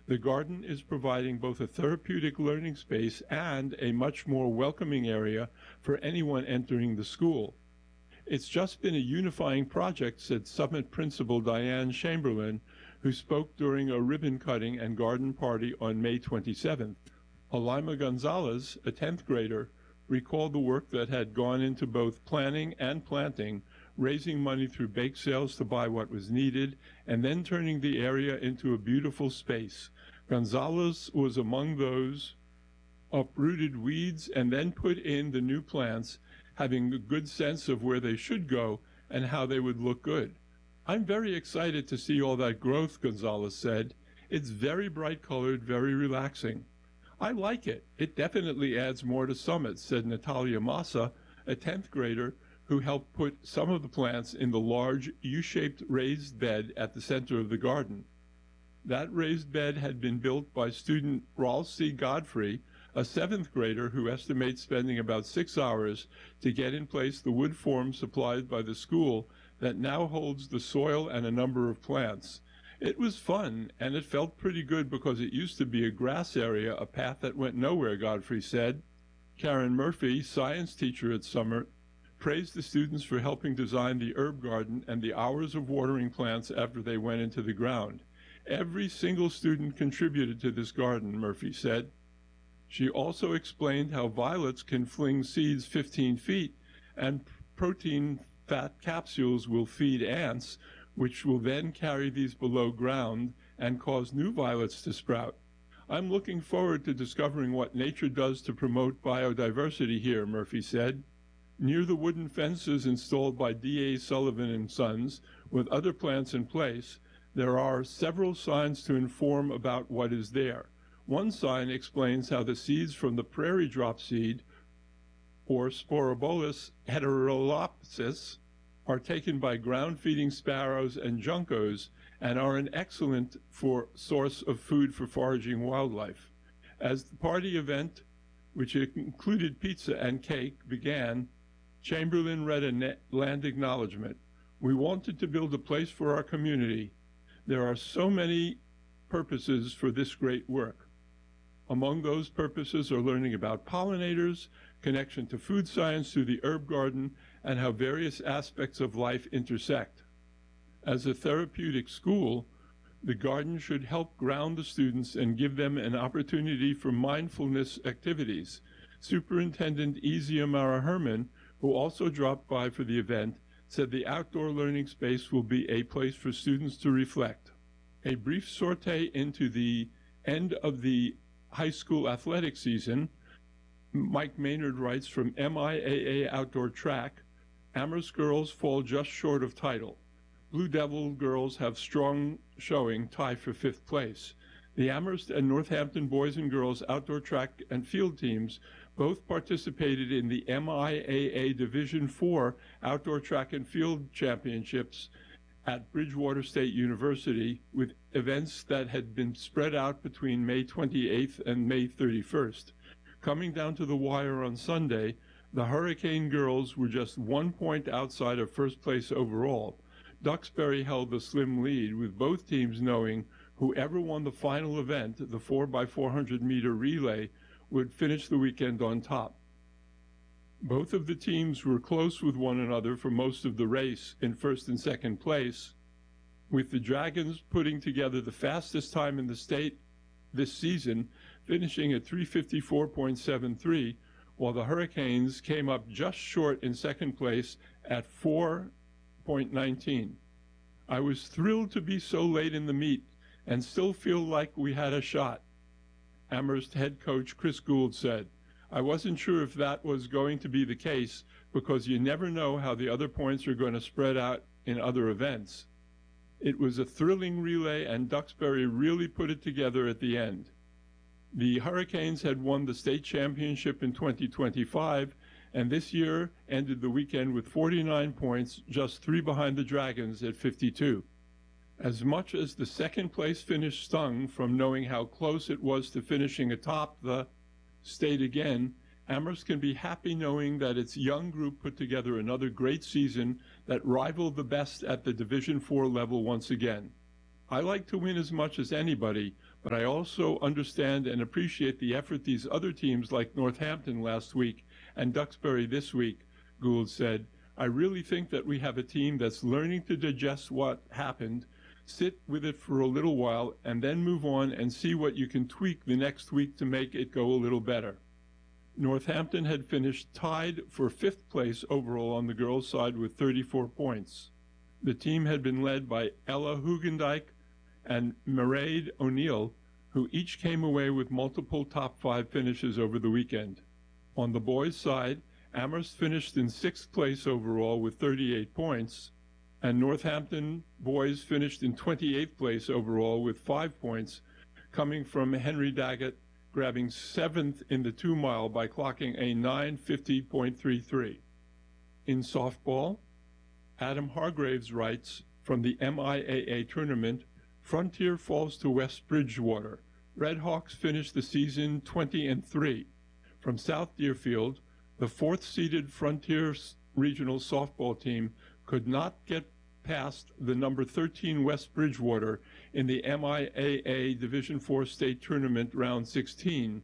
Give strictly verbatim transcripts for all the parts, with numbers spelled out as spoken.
The garden is providing both a therapeutic learning space and a much more welcoming area for anyone entering the school. It's just been a unifying project, said Summit Principal Diane Chamberlain, who spoke during a ribbon cutting and garden party on May twenty-seventh. Halima Gonzalez, a tenth grader, recalled the work that had gone into both planning and planting, raising money through bake sales to buy what was needed, and then turning the area into a beautiful space. Gonzalez was among those uprooted weeds and then put in the new plants, having a good sense of where they should go and how they would look good. I'm very excited to see all that growth, Gonzalez said. It's very bright colored, very relaxing. I like it. It definitely adds more to Summit, said Natalia Massa, a tenth grader who helped put some of the plants in the large U-shaped raised bed at the center of the garden. That raised bed had been built by student Rolf C. Godfrey, a seventh grader who estimates spending about six hours to get in place the wood form supplied by the school that now holds the soil and a number of plants. It was fun, and it felt pretty good because it used to be a grass area, a path that went nowhere, Godfrey said. Karen Murphy, science teacher at Summit, praised the students for helping design the herb garden and the hours of watering plants after they went into the ground. Every single student contributed to this garden, Murphy said. She also explained how violets can fling seeds fifteen feet, and protein fat capsules will feed ants, which will then carry these below ground and cause new violets to sprout. I'm looking forward to discovering what nature does to promote biodiversity here, Murphy said. Near the wooden fences installed by D A Sullivan and Sons, with other plants in place, there are several signs to inform about what is there. One sign explains how the seeds from the prairie drop seed, or Sporobolus heterolapsus, are taken by ground-feeding sparrows and juncos and are an excellent for source of food for foraging wildlife. As the party event, which included pizza and cake, began, Chamberlain read a land acknowledgement. We wanted to build a place for our community. There are so many purposes for this great work. Among those purposes are learning about pollinators, connection to food science through the herb garden, and how various aspects of life intersect. As a therapeutic school, the garden should help ground the students and give them an opportunity for mindfulness activities. Superintendent Ezia Mara Herman, who also dropped by for the event, said the outdoor learning space will be a place for students to reflect. A brief sortie into the end of the high school athletic season, Mike Maynard writes from M I A A Outdoor Track, Amherst girls fall just short of title. Blue Devil girls have strong showing, tie for fifth place. The Amherst and Northampton boys and girls outdoor track and field teams both participated in the M I A A Division four Outdoor Track and Field Championships at Bridgewater State University, with events that had been spread out between May twenty-eighth and May thirty-first. Coming down to the wire on Sunday, the Hurricane girls were just one point outside of first place overall. Duxbury held the slim lead, with both teams knowing whoever won the final event, the four by four hundred meter relay, would finish the weekend on top. Both of the teams were close with one another for most of the race in first and second place, with the Dragons putting together the fastest time in the state this season, finishing at three fifty-four point seven three, while the Hurricanes came up just short in second place at four point one nine. I was thrilled to be so late in the meet and still feel like we had a shot, Amherst head coach Chris Gould said. I wasn't sure if that was going to be the case because you never know how the other points are going to spread out in other events. It was a thrilling relay, and Duxbury really put it together at the end. The Hurricanes had won the state championship in twenty twenty-five, and this year ended the weekend with forty-nine points, just three behind the Dragons at fifty-two. As much as the second place finish stung from knowing how close it was to finishing atop the state again, Amherst can be happy knowing that its young group put together another great season that rivaled the best at the Division four level once again. I like to win as much as anybody, But I also understand and appreciate the effort these other teams like Northampton last week and Duxbury this week," Gould said. "I really think that we have a team that's learning to digest what happened, sit with it for a little while, and then move on and see what you can tweak the next week to make it go a little better." Northampton had finished tied for fifth place overall on the girls' side with thirty-four points. The team had been led by Ella Hugendijk and Mairead O'Neill, who each came away with multiple top five finishes over the weekend. On the boys' side, Amherst finished in sixth place overall with thirty-eight points, and Northampton boys finished in twenty-eighth place overall with five points, coming from Henry Daggett grabbing seventh in the two-mile by clocking a nine fifty point three three. In softball, Adam Hargraves writes, from the M I A A tournament, Frontier falls to West Bridgewater. Red Hawks finished the season twenty and three. From South Deerfield, the fourth-seeded Frontier regional softball team could not get past the number thirteen West Bridgewater in the M I A A Division four State Tournament Round sixteen.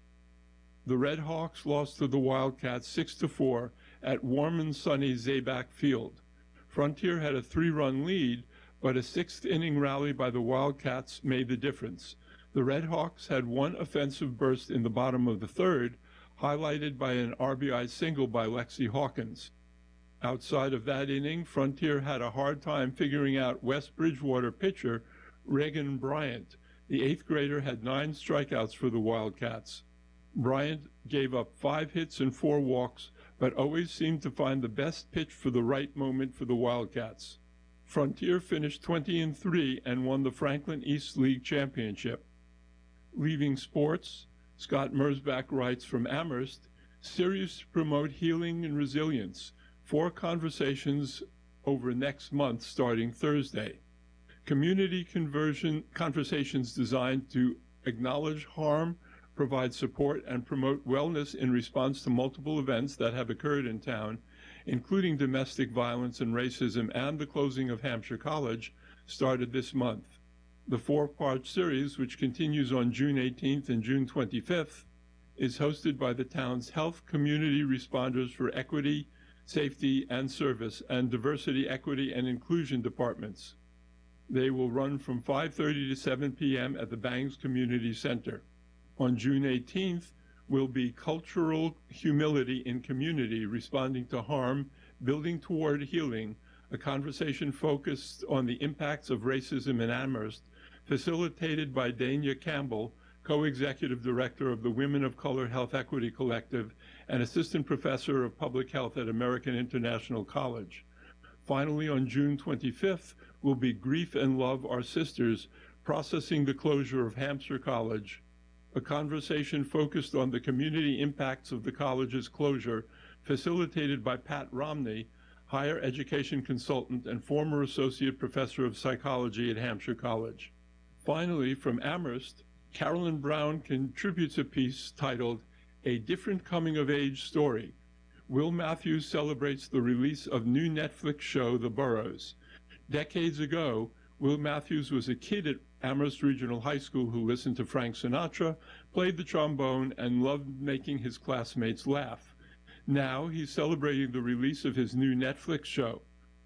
The Red Hawks lost to the Wildcats six to four at warm and sunny Zaback Field. Frontier had a three-run lead, but a sixth-inning rally by the Wildcats made the difference. The Red Hawks had one offensive burst in the bottom of the third, highlighted by an R B I single by Lexi Hawkins. Outside of that inning, Frontier had a hard time figuring out West Bridgewater pitcher Reagan Bryant. The eighth grader had nine strikeouts for the Wildcats. Bryant gave up five hits and four walks, but always seemed to find the best pitch for the right moment for the Wildcats. Frontier finished twenty and three and won the Franklin East League Championship. Leaving sports, Scott Merzbach writes from Amherst, "Series to promote healing and resilience. Four conversations over next month starting Thursday. Community conversion conversations designed to acknowledge harm, provide support, and promote wellness in response to multiple events that have occurred in town, including domestic violence and racism and the closing of Hampshire College, started this month. The four-part series, which continues on June eighteenth and June twenty-fifth, is hosted by the town's Health Community Responders for Equity, Safety and Service, and Diversity, Equity, and Inclusion departments. They will run from five thirty to seven p m at the Bangs Community Center. On June eighteenth will be Cultural Humility in Community, Responding to Harm, Building Toward Healing, a conversation focused on the impacts of racism in Amherst, facilitated by Dania Campbell, co-executive director of the Women of Color Health Equity Collective and assistant professor of public health at American International College. Finally, on June twenty-fifth, will be Grief and Love Our Sisters, Processing the Closure of Hampshire College, a conversation focused on the community impacts of the college's closure, facilitated by Pat Romney, higher education consultant and former associate professor of psychology at Hampshire College. Finally, from Amherst, Carolyn Brown contributes a piece titled A Different Coming-of-Age Story. Will Matthews celebrates the release of new Netflix show The Burrows. Decades ago, Will Matthews was a kid at Amherst Regional High School who listened to Frank Sinatra, played the trombone, and loved making his classmates laugh. Now he's celebrating the release of his new Netflix show.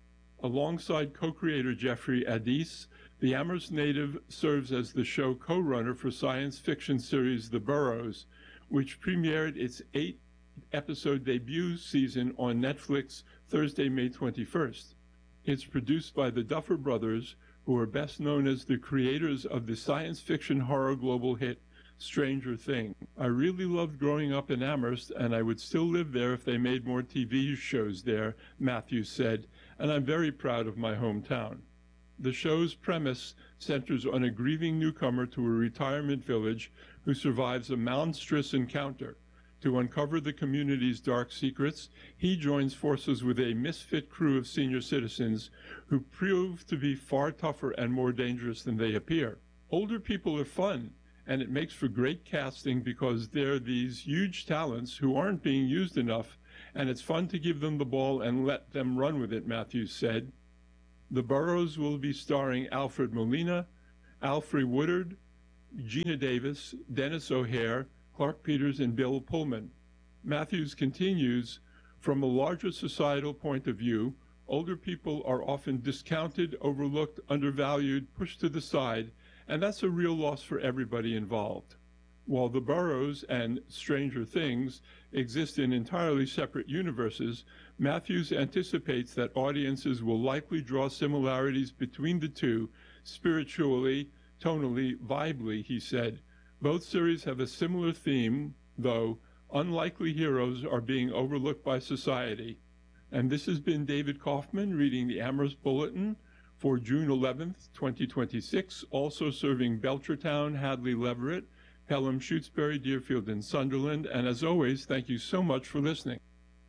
Alongside co-creator Jeffrey Adis, the Amherst native serves as the show co-runner for science fiction series The Burrows, which premiered its eight-episode debut season on Netflix Thursday, May twenty-first. It's produced by the Duffer Brothers, who are best known as the creators of the science fiction horror global hit Stranger Things. I really loved growing up in Amherst, and I would still live there if they made more T V shows there, Matthews said, and I'm very proud of my hometown. The show's premise centers on a grieving newcomer to a retirement village who survives a monstrous encounter. To uncover the community's dark secrets, he joins forces with a misfit crew of senior citizens who prove to be far tougher and more dangerous than they appear. Older people are fun, and it makes for great casting because they're these huge talents who aren't being used enough, and it's fun to give them the ball and let them run with it, Matthews said. The Burrows will be starring Alfred Molina, Alfre Woodard, Gina Davis, Dennis O'Hare, Clark Peters, and Bill Pullman. Matthews continues, from a larger societal point of view, older people are often discounted, overlooked, undervalued, pushed to the side, and that's a real loss for everybody involved. While the Burroughs and Stranger Things exist in entirely separate universes, Matthews anticipates that audiences will likely draw similarities between the two spiritually, tonally, vibely, he said. Both series have a similar theme, though unlikely heroes are being overlooked by society. And this has been David Kaufman reading the Amherst Bulletin for June eleventh, twenty twenty-six, also serving Belchertown, Hadley Leverett, Pelham, Shutesbury, Deerfield, and Sunderland. And as always, thank you so much for listening.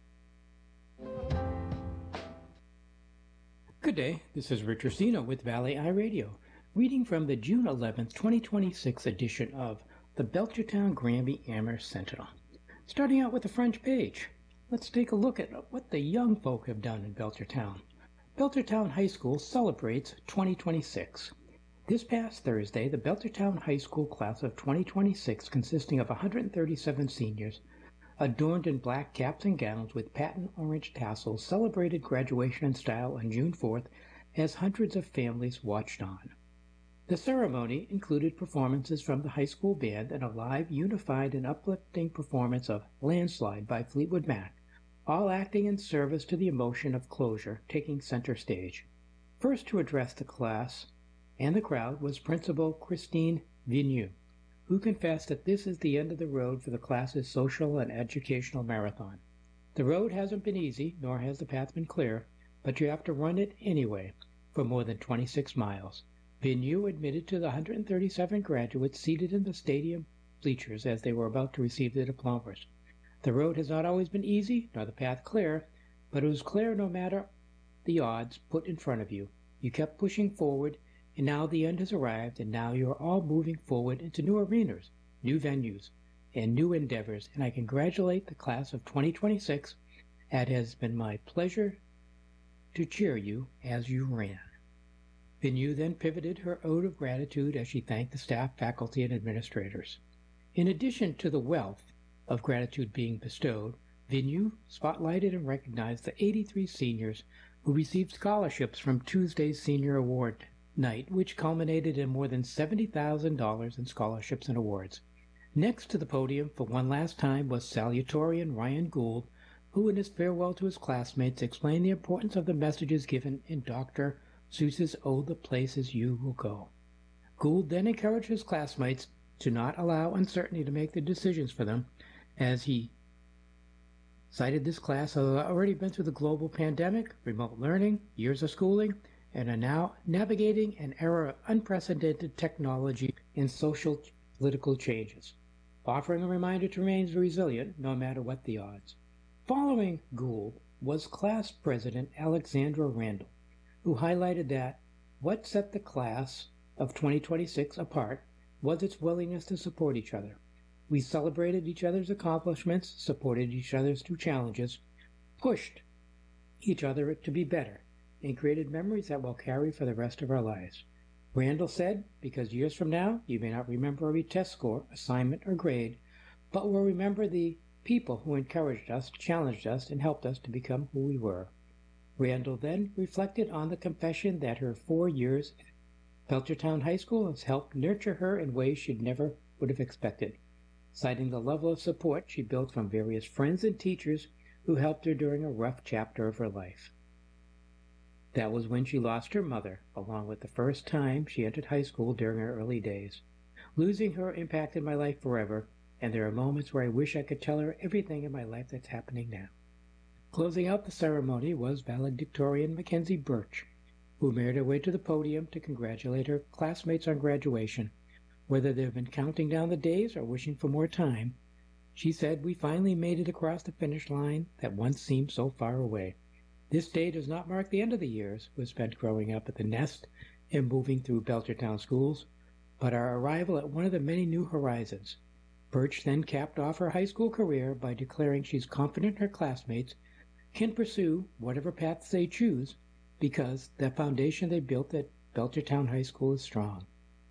Good day, this is Rich Ursino with Valley Eye Radio, reading from the June eleventh, twenty twenty-six edition of the Belchertown Granby Amherst Sentinel. Starting out with the front page, let's take a look at what the young folk have done in Belchertown. Belchertown High School celebrates twenty twenty-six. This past Thursday, the Belchertown High School class of twenty twenty-six, consisting of one hundred thirty-seven seniors, adorned in black caps and gowns with patent orange tassels, celebrated graduation in style on June fourth as hundreds of families watched on. The ceremony included performances from the high school band and a live, unified, and uplifting performance of Landslide by Fleetwood Mac, all acting in service to the emotion of closure, taking center stage. First to address the class and the crowd was Principal Christine Vigneault, who confessed that this is the end of the road for the class's social and educational marathon. The road hasn't been easy, nor has the path been clear, but you have to run it anyway for more than twenty-six miles. Vigneault admitted to the one hundred thirty-seven graduates seated in the stadium bleachers as they were about to receive their diplomas. The road has not always been easy, nor the path clear, but it was clear no matter the odds put in front of you. You kept pushing forward, and now the end has arrived, and now you are all moving forward into new arenas, new venues, and new endeavors, and I congratulate the class of twenty twenty-six. It has been my pleasure to cheer you as you ran. Vigneault then pivoted her ode of gratitude as she thanked the staff, faculty, and administrators. In addition to the wealth of gratitude being bestowed, Vigneault spotlighted and recognized the eighty-three seniors who received scholarships from Tuesday's Senior Award Night, which culminated in more than seventy thousand dollars in scholarships and awards. Next to the podium for one last time was salutatorian Ryan Gould, who in his farewell to his classmates explained the importance of the messages given in Doctor Seuss's Ode, The Places You Will Go. Gould then encouraged his classmates to not allow uncertainty to make the decisions for them, as he cited this class has already been through the global pandemic, remote learning, years of schooling, and are now navigating an era of unprecedented technology and social political changes, offering a reminder to remain resilient no matter what the odds. Following Gould was class president Alexandra Randall, who highlighted that what set the class of twenty twenty-six apart was its willingness to support each other. We celebrated each other's accomplishments, supported each other's two challenges, pushed each other to be better, and created memories that will carry for the rest of our lives. Randall said, because years from now, you may not remember every test score, assignment, or grade, but will remember the people who encouraged us, challenged us, and helped us to become who we were. Randall then reflected on the confession that her four years at Belchertown High School has helped nurture her in ways she never would have expected, citing the level of support she built from various friends and teachers who helped her during a rough chapter of her life. That was when she lost her mother, along with the first time she entered high school during her early days. Losing her impacted my life forever, and there are moments where I wish I could tell her everything in my life that's happening now. Closing out the ceremony was valedictorian Mackenzie Birch, who made her way to the podium to congratulate her classmates on graduation. Whether they've been counting down the days or wishing for more time, she said, "We finally made it across the finish line that once seemed so far away. This day does not mark the end of the years we spent growing up at the Nest and moving through Belchertown schools, but our arrival at one of the many new horizons." Birch then capped off her high school career by declaring she's confident her classmates can pursue whatever paths they choose because the foundation they built at Belchertown High School is strong.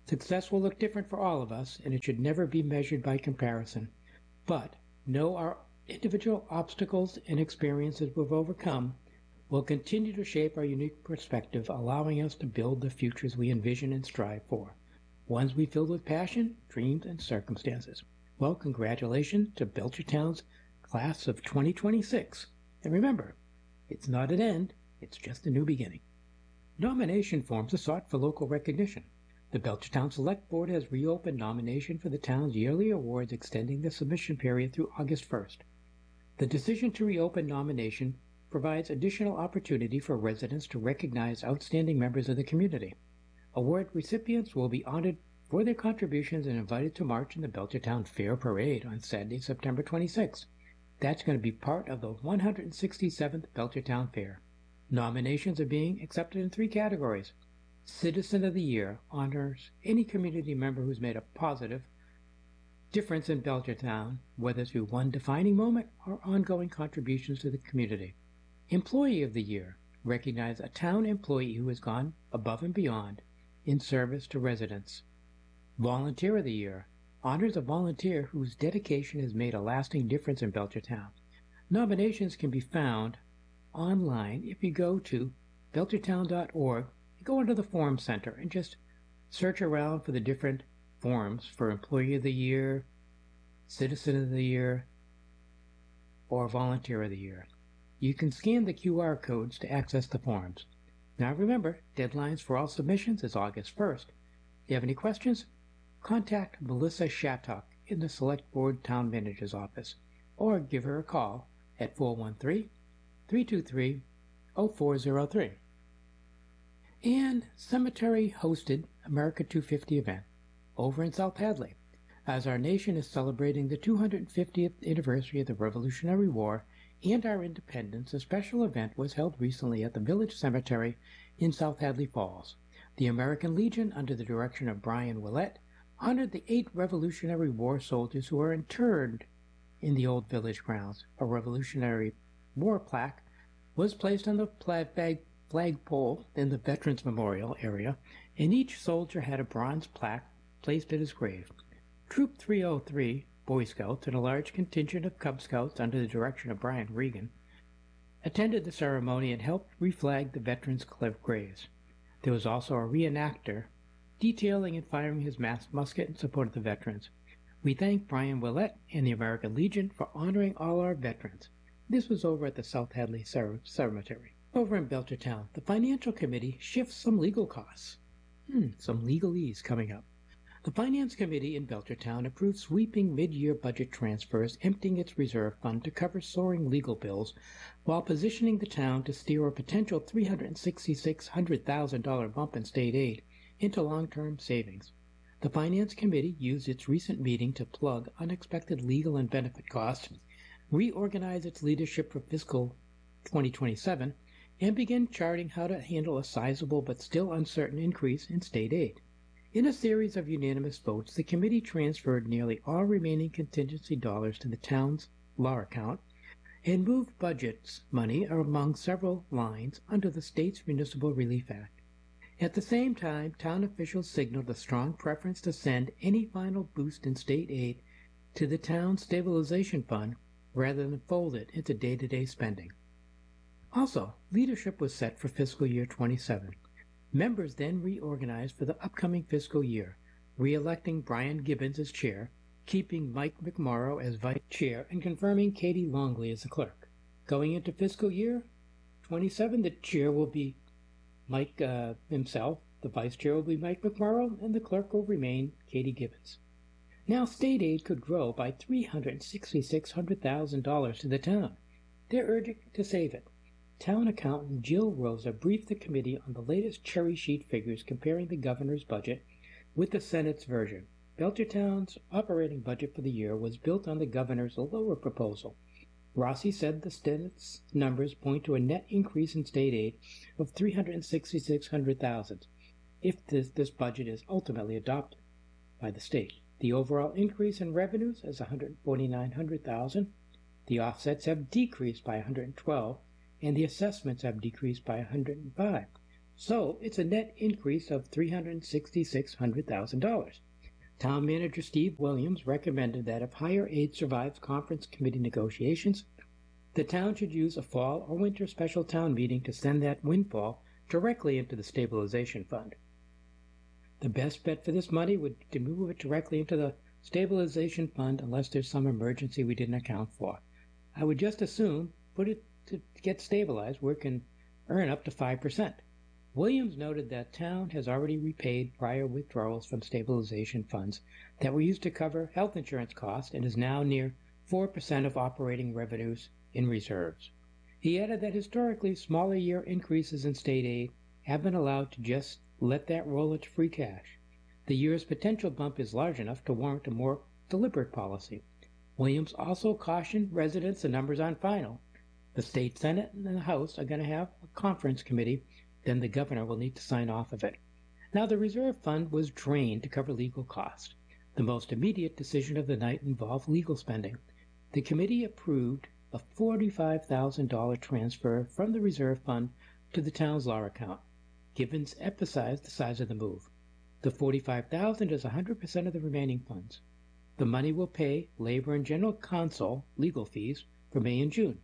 Success will look different for all of us, and it should never be measured by comparison. But know our individual obstacles and experiences we've overcome will continue to shape our unique perspective, allowing us to build the futures we envision and strive for, ones we filled with passion, dreams, and circumstances. Well, congratulations to Belchertown's class of twenty twenty-six. And remember, it's not an end, it's just a new beginning. Nomination forms are sought for local recognition. The Belchertown Select Board has reopened nomination for the town's yearly awards, extending the submission period through August first. The decision to reopen nomination provides additional opportunity for residents to recognize outstanding members of the community. Award recipients will be honored for their contributions and invited to march in the Belchertown Fair Parade on Saturday, September twenty-sixth. That's going to be part of the one hundred sixty-seventh Belchertown Fair. Nominations are being accepted in three categories. Citizen of the Year honors any community member who's made a positive difference in Belchertown, whether through one defining moment or ongoing contributions to the community. Employee of the Year recognizes a town employee who has gone above and beyond in service to residents. Volunteer of the Year honors a volunteer whose dedication has made a lasting difference in Belchertown. Nominations can be found online if you go to belchertown dot org. Go into the Forum Center and just search around for the different forums for Employee of the Year, Citizen of the Year, or Volunteer of the Year. You can scan the Q R codes to access the forums. Now remember, deadlines for all submissions is August first. If you have any questions, contact Melissa Shattuck in the Select Board Town Manager's office, or give her a call at four one three, three two three, zero four zero three. And Cemetery hosted America two fifty event over in South Hadley. As our nation is celebrating the two hundred fiftieth anniversary of the Revolutionary War and our independence, a special event was held recently at the Village Cemetery in South Hadley Falls. The American Legion, under the direction of Brian Willett, honored the eight Revolutionary War soldiers who are interred in the old village grounds. A Revolutionary War plaque was placed on the flag flagpole in the Veterans Memorial area, and each soldier had a bronze plaque placed at his grave. Troop three oh three, Boy Scouts, and a large contingent of Cub Scouts under the direction of Brian Regan attended the ceremony and helped reflag the veterans' graves. There was also a reenactor detailing and firing his masked musket in support of the veterans. We thank Brian Willett and the American Legion for honoring all our veterans. This was over at the South Hadley Cemetery. Over in Belchertown, the Financial Committee shifts some legal costs. Hmm, some legalese coming up. The Finance Committee in Belchertown approved sweeping mid-year budget transfers, emptying its reserve fund to cover soaring legal bills, while positioning the town to steer a potential three hundred sixty-six hundred thousand dollars bump in state aid into long-term savings. The Finance Committee used its recent meeting to plug unexpected legal and benefit costs, reorganize its leadership for fiscal twenty twenty-seven, and begin charting how to handle a sizable but still uncertain increase in state aid. In a series of unanimous votes, the committee transferred nearly all remaining contingency dollars to the town's law account and moved budget money among several lines under the state's Municipal Relief Act. At the same time, town officials signaled a strong preference to send any final boost in state aid to the town's stabilization fund rather than fold it into day-to-day spending. Also, leadership was set for fiscal year twenty-seven. Members then reorganized for the upcoming fiscal year, re-electing Brian Gibbons as chair, keeping Mike McMorrow as vice chair, and confirming Katie Longley as the clerk. Going into fiscal year twenty-seven, the chair will be Mike uh, himself, the vice chair will be Mike McMorrow, and the clerk will remain Katie Gibbons. Now, state aid could grow by three hundred sixty-six hundred thousand dollars to the town. They're urging to save it. Town accountant Jill Rosa briefed the committee on the latest cherry sheet figures comparing the governor's budget with the Senate's version. Belchertown's operating budget for the year was built on the governor's lower proposal. Rossi said the Senate's numbers point to a net increase in state aid of three hundred sixty-six hundred thousand dollars if this, this budget is ultimately adopted by the state. The overall increase in revenues is one hundred forty-nine hundred thousand dollars. The offsets have decreased by one hundred twelve thousand dollars, and the assessments have decreased by one hundred five. So it's a net increase of three hundred sixty-six hundred thousand dollars. Town Manager Steve Williams recommended that if higher aid survives conference committee negotiations, the town should use a fall or winter special town meeting to send that windfall directly into the stabilization fund. The best bet for this money would be to move it directly into the stabilization fund unless there's some emergency we didn't account for. I would just assume put it to get stabilized where it can earn up to five percent. Williams noted that town has already repaid prior withdrawals from stabilization funds that were used to cover health insurance costs and is now near four percent of operating revenues in reserves. He added that historically smaller year increases in state aid have been allowed to just let that roll into free cash. The year's potential bump is large enough to warrant a more deliberate policy. Williams also cautioned residents the numbers aren't final. The state Senate and the House are going to have a conference committee, then the governor will need to sign off of it. Now, the reserve fund was drained to cover legal costs. The most immediate decision of the night involved legal spending. The committee approved a forty-five thousand dollars transfer from the reserve fund to the town's law account. Gibbons emphasized the size of the move. The forty-five thousand dollars is one hundred percent of the remaining funds. The money will pay labor and general counsel legal fees for May and June.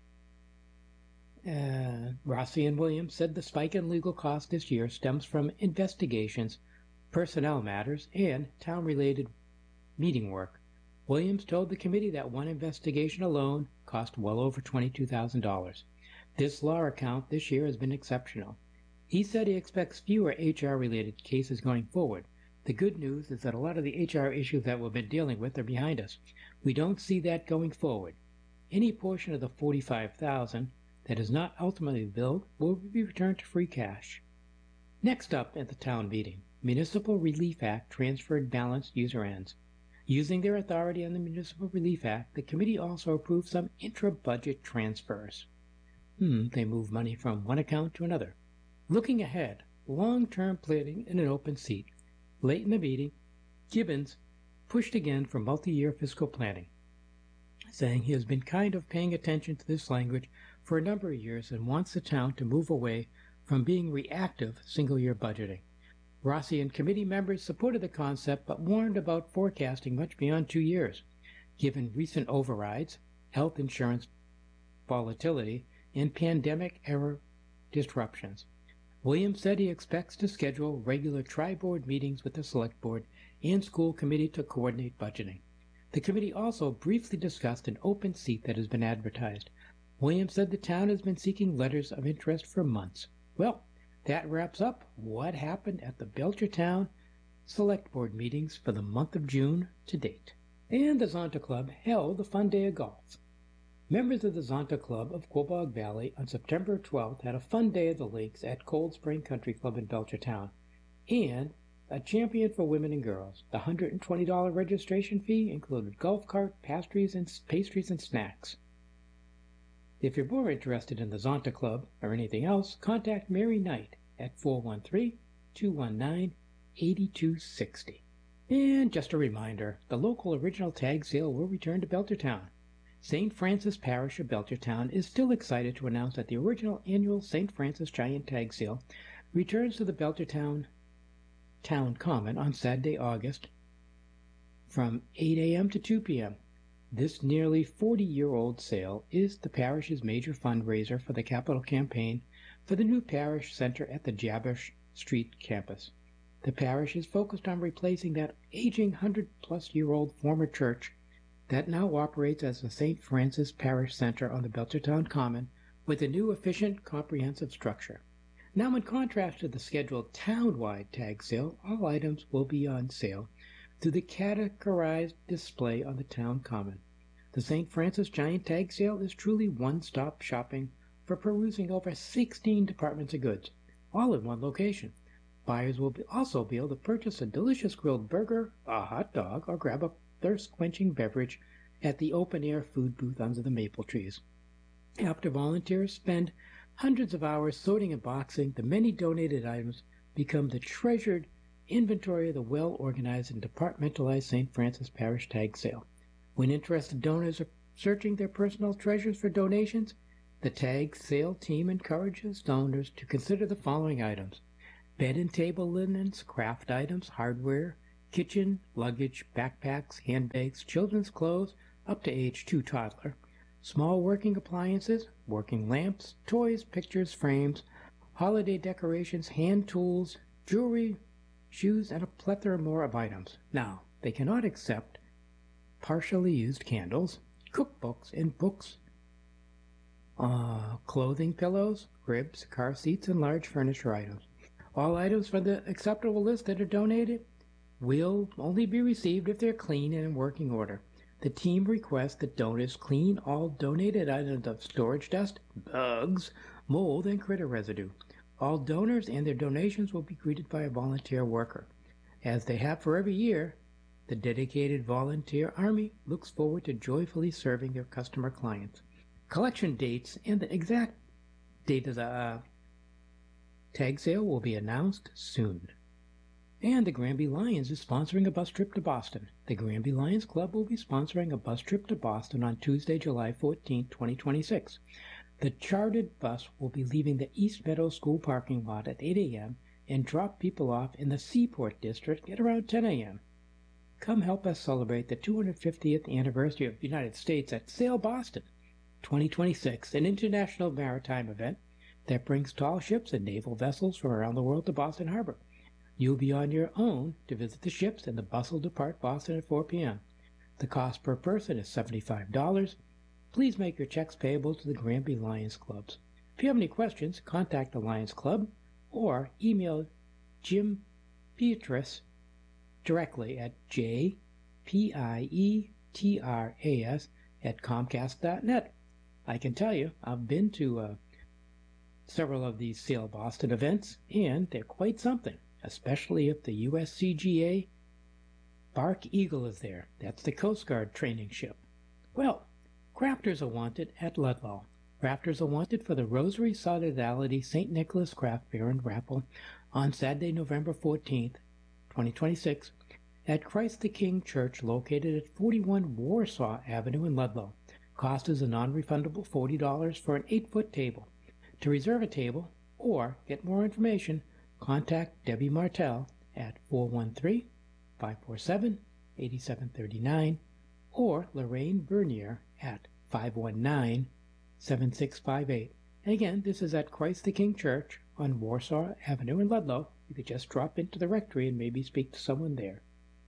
Uh, Rossi and Williams said the spike in legal costs this year stems from investigations, personnel matters, and town-related meeting work. Williams told the committee that one investigation alone cost well over twenty-two thousand dollars. This law account this year has been exceptional. He said he expects fewer H R-related cases going forward. The good news is that a lot of the H R issues that we've been dealing with are behind us. We don't see that going forward. Any portion of the forty-five thousand dollars that is not ultimately billed will be returned to free cash. Next up at the town meeting, Municipal Relief Act transferred balanced user ends. Using their authority on the Municipal Relief Act, the committee also approved some intra-budget transfers. Hmm, they moved money from one account to another. Looking ahead, long-term planning in an open seat. Late in the meeting, Gibbons pushed again for multi-year fiscal planning, saying he has been kind of paying attention to this language for a number of years and wants the town to move away from being reactive single-year budgeting. Rossi and committee members supported the concept but warned about forecasting much beyond two years, given recent overrides, health insurance volatility, and pandemic-era disruptions. Williams said he expects to schedule regular tri-board meetings with the Select Board and School Committee to coordinate budgeting. The committee also briefly discussed an open seat that has been advertised. Williams said the town has been seeking letters of interest for months. Well, that wraps up what happened at the Belchertown Select Board meetings for the month of June to date. And the Zonta Club held a fun day of golf. Members of the Zonta Club of Quabog Valley on September twelfth had a fun day at the links at Cold Spring Country Club in Belchertown, and a champion for women and girls. The one hundred twenty dollars registration fee included golf cart, pastries, and pastries and snacks. If you're more interested in the Zonta Club or anything else, contact Mary Knight at four one three, two one nine, eight two six zero. And just a reminder, the local original tag sale will return to Belchertown. Saint Francis Parish of Belchertown is still excited to announce that the original annual Saint Francis Giant Tag Sale returns to the Belchertown Town Common on Saturday, August, from eight a m to two p m This nearly forty-year-old sale is the parish's major fundraiser for the capital campaign for the new parish center at the Jabesh Street campus. The parish is focused on replacing that aging hundred-plus-year-old former church that now operates as the Saint Francis Parish Center on the Belchertown Common with a new efficient, comprehensive structure. Now, in contrast to the scheduled town-wide tag sale, all items will be on sale through the categorized display on the town common. The Saint Francis Giant Tag Sale is truly one-stop shopping for perusing over sixteen departments of goods, all in one location. Buyers will be also be able to purchase a delicious grilled burger, a hot dog, or grab a thirst-quenching beverage at the open-air food booth under the maple trees. After volunteers spend hundreds of hours sorting and boxing, the many donated items become the treasured inventory of the well-organized and departmentalized Saint Francis Parish Tag Sale. When interested donors are searching their personal treasures for donations, the tag sale team encourages donors to consider the following items: Bed and table linens, craft items, hardware, kitchen, luggage, backpacks, handbags, children's clothes, up to age two toddler, small working appliances, working lamps, toys, pictures, frames, holiday decorations, hand tools, jewelry, shoes, and a plethora more of items. Now, they cannot accept partially used candles, cookbooks, and books, uh, clothing, pillows, cribs, car seats, and large furniture items. All items from the acceptable list that are donated will only be received if they're clean and in working order. The team requests that donors clean all donated items of storage dust, bugs, mold, and critter residue. All donors and their donations will be greeted by a volunteer worker. As they have for every year, the dedicated volunteer army looks forward to joyfully serving their customer clients. Collection dates and the exact date of the uh, tag sale will be announced soon. And the Granby Lions is sponsoring a bus trip to Boston. The Granby Lions Club will be sponsoring a bus trip to Boston on Tuesday, July fourteenth, twenty twenty-six. The chartered bus will be leaving the East Meadow School parking lot at eight a.m. and drop people off in the Seaport District at around ten a.m. Come help us celebrate the two hundred fiftieth anniversary of the United States at Sail Boston twenty twenty-six, an international maritime event that brings tall ships and naval vessels from around the world to Boston Harbor. You'll be on your own to visit the ships, and the bus will depart Boston at four p.m. The cost per person is seventy-five dollars. Please make your checks payable to the Granby Lions Clubs. If you have any questions, contact the Lions Club or email Jim Pietras directly at j p i e t r a s at comcast dot net. I can tell you, I've been to uh, several of these Sail Boston events, and they're quite something, especially if the U S C G A Bark Eagle is there. That's the Coast Guard training ship. Well, crafters are wanted at Ludlow. Crafters are wanted for the Rosary Solidarity Saint Nicholas Craft Fair and Raffle on Saturday, November fourteenth, twenty twenty-six, at Christ the King Church located at forty-one Warsaw Avenue in Ludlow. Cost is a non-refundable forty dollars for an eight-foot table. To reserve a table or get more information, contact Debbie Martell at four one three, five four seven, eight seven three nine or Lorraine Bernier at five one nine, seven six five eight. And again, this is at Christ the King Church on Warsaw Avenue in Ludlow. You could just drop into the rectory and maybe speak to someone there.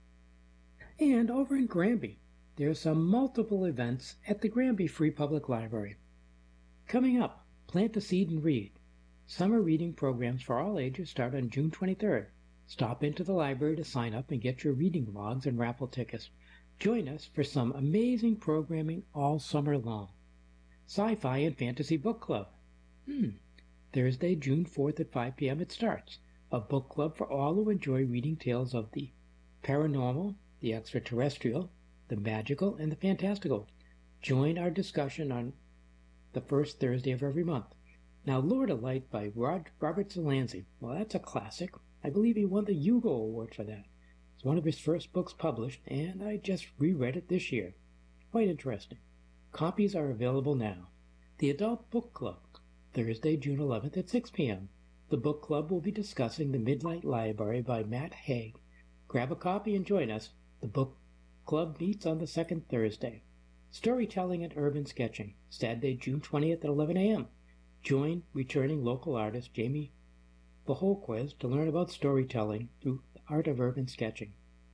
And over in Granby, there are some multiple events at the Granby Free Public Library. Coming up, Plant a Seed and Read. Summer reading programs for all ages start on June twenty-third. Stop into the library to sign up and get your reading logs and raffle tickets. Join us for some amazing programming all summer long. Sci-Fi and Fantasy Book Club. Hmm. Thursday, June fourth at five p.m. it starts. A book club for all who enjoy reading tales of the paranormal, the extraterrestrial, the magical, and the fantastical. Join our discussion on the first Thursday of every month. Now, Lord of Light by Rod, Robert Delancey. Well, that's a classic. I believe he won the Hugo Award for that. It's one of his first books published, and I just reread it this year. Quite interesting. Copies are available now. The Adult Book Club, Thursday, June eleventh at six p.m. The book club will be discussing The Midnight Library by Matt Haig. Grab a copy and join us. The book club meets on the second Thursday. Storytelling and Urban Sketching, Saturday, June twentieth at eleven a.m. Join returning local artist Jamie Boholquez to learn about storytelling through the art of urban sketching.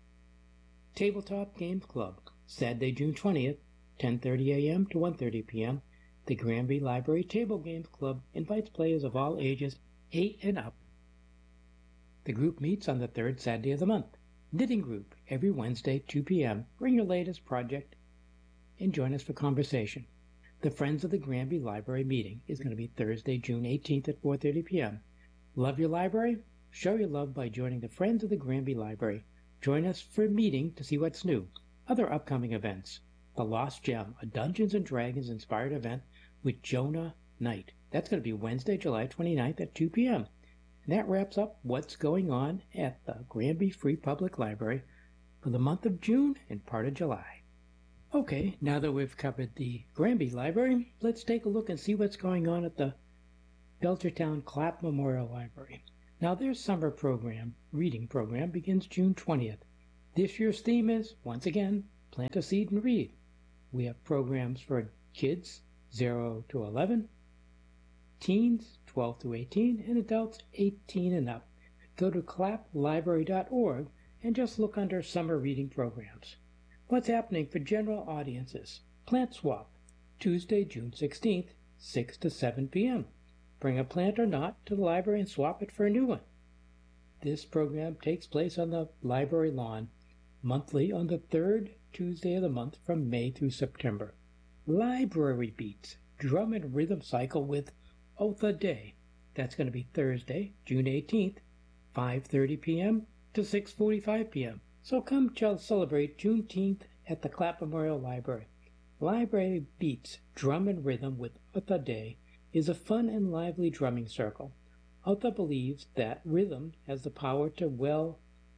Tabletop Games Club, Saturday, June twentieth, ten thirty a.m. to one thirty p.m. The Granby Library Table Games Club invites players of all ages, eight and up. The group meets on the third Saturday of the month. Knitting Group, every Wednesday, two p.m. Bring your latest project and join us for conversation. The Friends of the Granby Library meeting is going to be Thursday, June eighteenth at four thirty p.m. Love your library? Show your love by joining the Friends of the Granby Library. Join us for a meeting to see what's new. Other upcoming events. The Lost Gem, a Dungeons and Dragons inspired event with Jonah Knight. That's going to be Wednesday, July twenty-ninth at two p.m. And that wraps up what's going on at the Granby Free Public Library for the month of June and part of July. Okay, now that we've covered the Granby Library, let's take a look and see what's going on at the Belchertown Clapp Memorial Library. Now their summer program, reading program, begins June twentieth. This year's theme is, once again, plant a seed and read. We have programs for kids zero to eleven, teens twelve to eighteen, and adults eighteen and up. Go to clap library dot org and just look under summer reading programs. What's happening for general audiences? Plant Swap, Tuesday, June sixteenth, six to seven p m Bring a plant or not to the library and swap it for a new one. This program takes place on the library lawn, monthly on the third Tuesday of the month from May through September. Library Beats, drum and rhythm cycle with Otha Day. That's going to be Thursday, June eighteenth, five thirty p m to six forty-five p m So come celebrate Juneteenth at the Clap Memorial Library. Library Beats, drum and rhythm with Otha Day is a fun and lively drumming circle. Otha believes that rhythm has the power to well,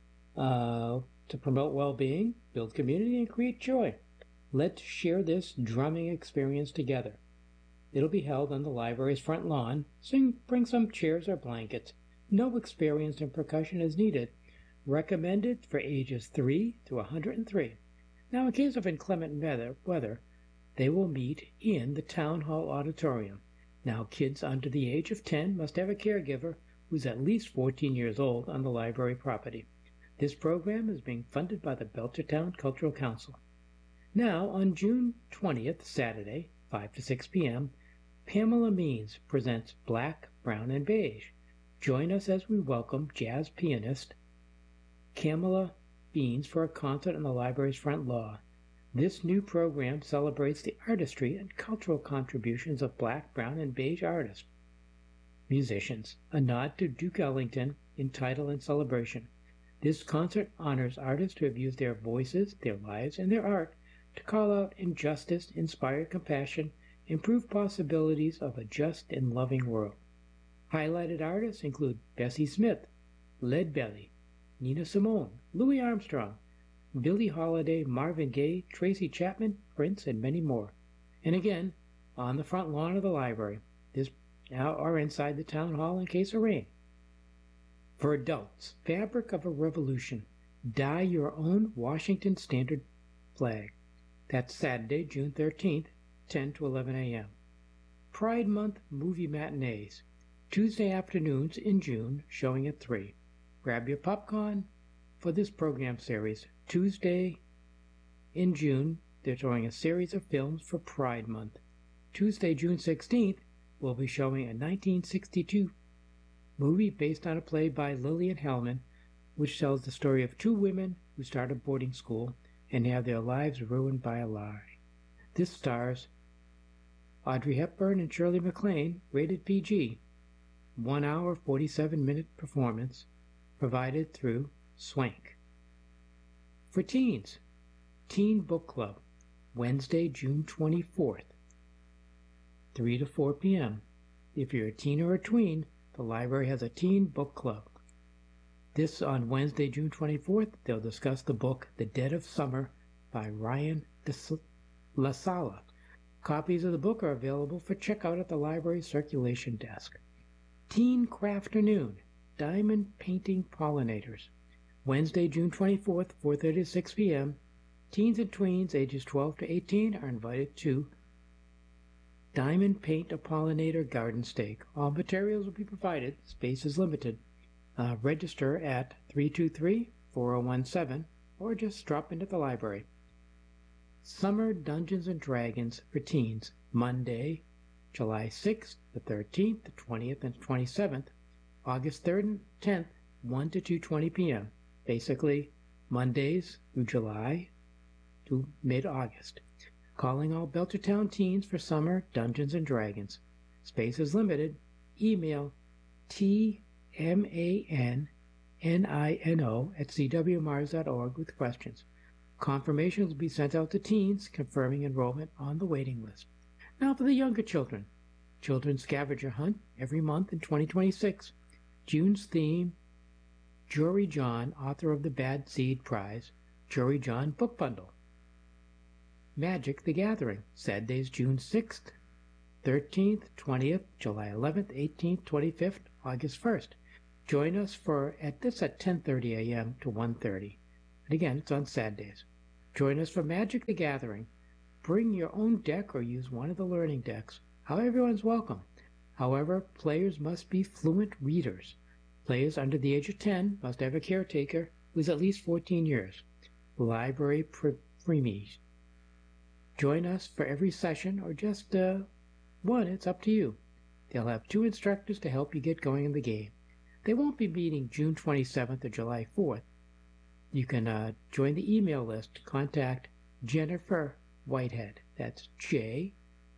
uh, to promote well-being, build community, and create joy. Let's share this drumming experience together. It'll be held on the library's front lawn, so bring some chairs or blankets. No experience in percussion is needed. Recommended for ages three to one hundred three. Now, in case of inclement weather, weather, they will meet in the Town Hall Auditorium. Now, kids under the age of ten must have a caregiver who's at least fourteen years old on the library property. This program is being funded by the Belchertown Cultural Council. Now, on June twentieth, Saturday, five to six p m, Pamela Means presents Black, Brown, and Beige. Join us as we welcome jazz pianist Kamala Beans for a concert on the library's front lawn. This new program celebrates the artistry and cultural contributions of Black, Brown, and Beige artists, musicians, a nod to Duke Ellington in title and celebration. This concert honors artists who have used their voices, their lives, and their art to call out injustice, inspire compassion, improve possibilities of a just and loving world. Highlighted artists include Bessie Smith, Leadbelly, Nina Simone, Louis Armstrong, Billie Holiday, Marvin Gaye, Tracy Chapman, Prince, and many more. And again, on the front lawn of the library, this or inside the town hall in case of rain. For adults, Fabric of a Revolution. Dye your own Washington Standard flag. That's Saturday, June thirteenth, ten to eleven a m Pride Month movie matinees. Tuesday afternoons in June, showing at three. Grab your popcorn for this program series. Tuesday in June, they're showing a series of films for Pride Month. Tuesday, June sixteenth, we'll be showing a nineteen sixty-two movie based on a play by Lillian Hellman, which tells the story of two women who start a boarding school and have their lives ruined by a lie. This stars Audrey Hepburn and Shirley MacLaine, rated P G. One hour, forty-seven minute performance, provided through Swank. For teens, Teen Book Club, Wednesday, June twenty-fourth, three to four p m If you're a teen or a tween, the library has a teen book club. This on Wednesday, June twenty-fourth, they'll discuss the book The Dead of Summer by Ryan de La Sala. Copies of the book are available for checkout at the library's circulation desk. Teen Crafternoon, Diamond Painting Pollinators. Wednesday, June twenty-fourth, four thirty to six p m Teens and tweens ages twelve to eighteen are invited to Diamond Paint a Pollinator Garden Stake. All materials will be provided. Space is limited. Uh, register at three two three, four zero one seven or just drop into the library. Summer Dungeons and Dragons for teens. Monday, July sixth, the thirteenth, the twentieth, and twenty-seventh. August third and tenth, one to two twenty p m Basically, Mondays through July to mid-August. Calling all Belchertown teens for Summer Dungeons and Dragons. Space is limited. Email T M A N N I N O at c w mars dot org with questions. Confirmations will be sent out to teens confirming enrollment on the waiting list. Now for the younger children. Children's Scavenger Hunt every month in twenty twenty-six. June's theme, Jory John, author of the Bad Seed Prize, Jory John Book Bundle. Magic the Gathering, Saturdays, June sixth, thirteenth, twentieth, July eleventh, eighteenth, twenty-fifth, August first. Join us for at this at ten thirty a m to one thirty. And again, it's on Saturdays. Join us for Magic the Gathering. Bring your own deck or use one of the learning decks. How everyone's welcome. However, players must be fluent readers. Players under the age of ten must have a caretaker who is at least fourteen years. Library preemies. Join us for every session or just uh, one, it's up to you. They'll have two instructors to help you get going in the game. They won't be meeting June twenty-seventh or July fourth. You can uh, join the email list to contact Jennifer Whitehead. That's J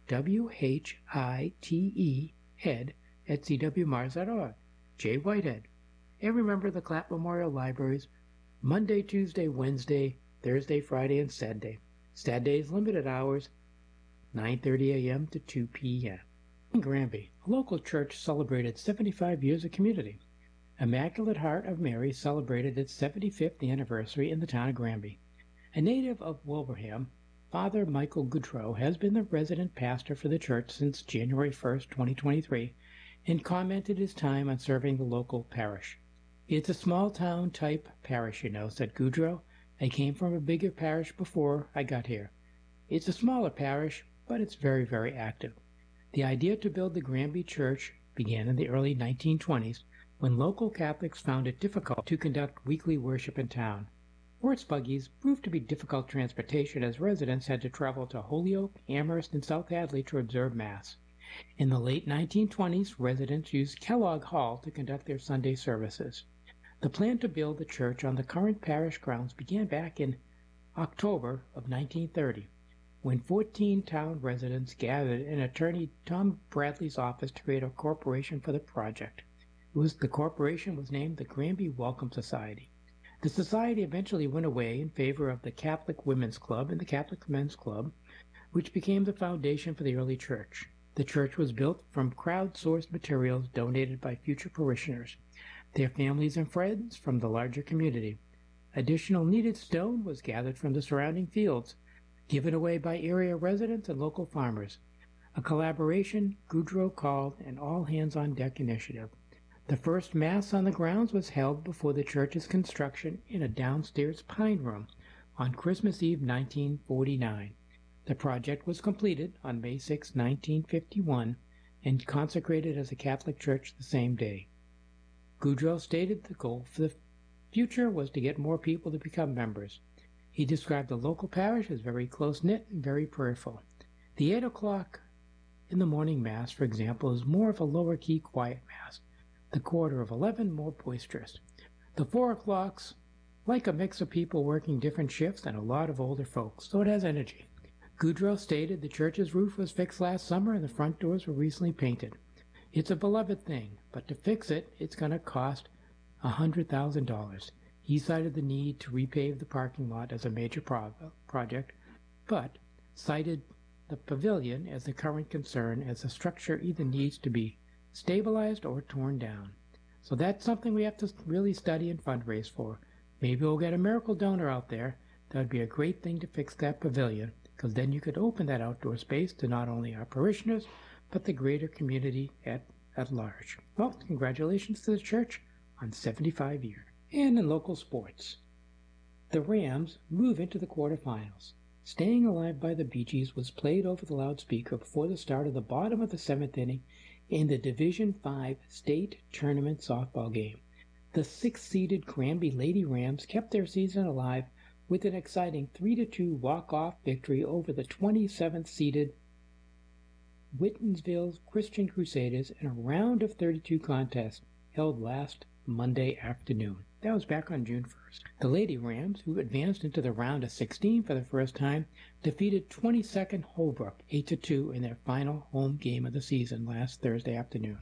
W H I T E head at c w mars dot org. J. Whitehead. And remember the Clapp Memorial Libraries, Monday, Tuesday, Wednesday, Thursday, Friday, and Saturday. Saturday's limited hours, nine thirty a m to two p m In Granby, a local church celebrated seventy-five years of community. Immaculate Heart of Mary celebrated its seventy-fifth anniversary in the town of Granby. A native of Wilbraham, Father Michael Goodrow has been the resident pastor for the church since January first, twenty twenty-three, and commented his time on serving the local parish. It's a small-town type parish, you know, said Goodrow. I came from a bigger parish before I got here. It's a smaller parish, but it's very, very active. The idea to build the Granby Church began in the early nineteen twenties when local Catholics found it difficult to conduct weekly worship in town. Horse buggies proved to be difficult transportation as residents had to travel to Holyoke, Amherst, and South Hadley to observe Mass. In the late nineteen twenties, residents used Kellogg Hall to conduct their Sunday services. The plan to build the church on the current parish grounds began back in October of nineteen thirty, when fourteen town residents gathered in attorney Tom Bradley's office to create a corporation for the project. It was, the corporation was named the Granby Welcome Society. The society eventually went away in favor of the Catholic Women's Club and the Catholic Men's Club, which became the foundation for the early church. The church was built from crowd-sourced materials donated by future parishioners, their families and friends from the larger community. Additional needed stone was gathered from the surrounding fields, given away by area residents and local farmers. A collaboration Goodrow called an all-hands-on-deck initiative. The first Mass on the grounds was held before the church's construction in a downstairs pine room on Christmas Eve nineteen forty-nine. The project was completed on May sixth, nineteen fifty-one, and consecrated as a Catholic church the same day. Goodrow stated the goal for the future was to get more people to become members. He described the local parish as very close-knit and very prayerful. The eight o'clock in the morning Mass, for example, is more of a lower-key quiet Mass. The quarter of eleven more boisterous. The four o'clocks, like a mix of people working different shifts and a lot of older folks, so it has energy. Goodrow stated the church's roof was fixed last summer and the front doors were recently painted. It's a beloved thing, but to fix it, it's going to cost one hundred thousand dollars. He cited the need to repave the parking lot as a major pro- project, but cited the pavilion as the current concern, as the structure either needs to be stabilized or torn down. So that's something we have to really study and fundraise for. Maybe we'll get a miracle donor out there. That would be a great thing to fix that pavilion, because then you could open that outdoor space to not only our parishioners, but the greater community at, at large. Well, congratulations to the church on seventy-five years. And in local sports, the Rams move into the quarterfinals. Staying Alive by the Bee Gees was played over the loudspeaker before the start of the bottom of the seventh inning in the Division five State Tournament softball game. The sixth-seeded Granby Lady Rams kept their season alive with an exciting three to two walk-off victory over the twenty-seventh-seeded Whitensville Christian Crusaders in a round of thirty-two contest held last Monday afternoon. That was back on June first. The Lady Rams, who advanced into the round of sixteen for the first time, defeated twenty-second Holbrook eight to two in their final home game of the season last Thursday afternoon.